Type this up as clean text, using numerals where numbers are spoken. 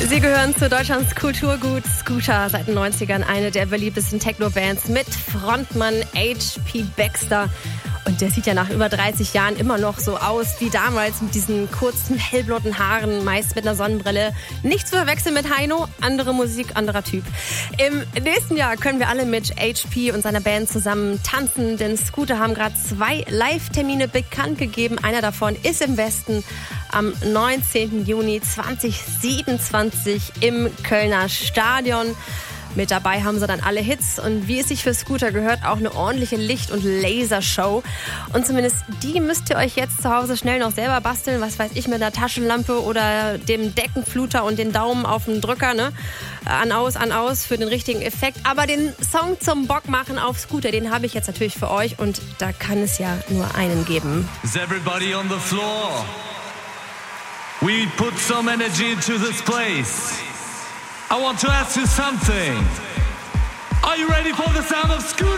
Sie gehören zu Deutschlands Kulturgut Scooter, seit den 90ern eine der beliebtesten Techno-Bands mit Frontmann H.P. Baxter. Und der sieht ja nach über 30 Jahren immer noch so aus wie damals mit diesen kurzen hellblonden Haaren, meist mit einer Sonnenbrille. Nicht zu verwechseln mit Heino, andere Musik, anderer Typ. Im nächsten Jahr können wir alle mit HP und seiner Band zusammen tanzen, denn Scooter haben gerade 2 Live-Termine bekannt gegeben. Einer davon ist im Westen am 19. Juni 2027 im Kölner Stadion. Mit dabei haben sie dann alle Hits und wie es sich für Scooter gehört, auch eine ordentliche Licht- und Lasershow. Und zumindest die müsst ihr euch jetzt zu Hause schnell noch selber basteln, was weiß ich, mit einer Taschenlampe oder dem Deckenfluter und den Daumen auf dem Drücker, ne? An, aus für den richtigen Effekt. Aber den Song zum Bock machen auf Scooter, den habe ich jetzt natürlich für euch und da kann es ja nur einen geben. Is everybody on the floor? We put some energy into this place. I want to ask you something. Are you ready for the sound of Scooter?